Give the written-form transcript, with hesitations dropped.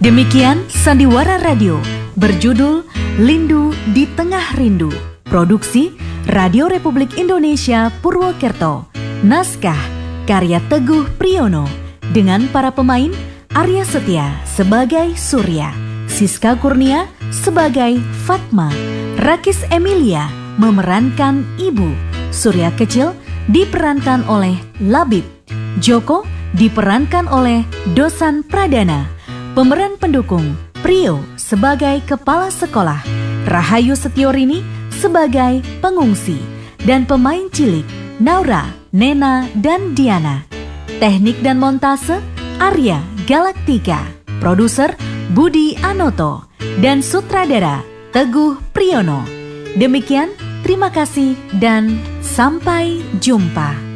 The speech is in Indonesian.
Demikian Sandiwara Radio berjudul Lindu di Tengah Rindu. Produksi Radio Republik Indonesia Purwokerto. Naskah karya Teguh Priyono dengan para pemain Arya Setia sebagai Surya, Siska Kurnia sebagai Fatma, Rakis Emilia memerankan Ibu, Surya Kecil diperankan oleh Labib, Joko diperankan oleh Dosan Pradana. Pemeran pendukung Prio sebagai Kepala Sekolah, Rahayu Setiorini sebagai pengungsi, dan pemain cilik Naura, Nena, dan Diana. Teknik dan montase Arya Galaktika, produser Budi Anoto, dan sutradara Teguh Priyono. Demikian, terima kasih dan sampai jumpa.